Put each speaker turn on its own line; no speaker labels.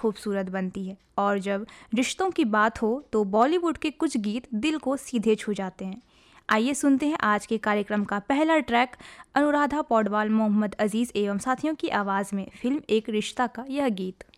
खूबसूरत बनती है। और जब रिश्तों की बात हो तो बॉलीवुड के कुछ गीत दिल को सीधे छू जाते हैं। आइए सुनते हैं आज के कार्यक्रम का पहला ट्रैक, अनुराधा पौडवाल, मोहम्मद अजीज एवं साथियों की आवाज़ में फिल्म एक रिश्ता का यह गीत।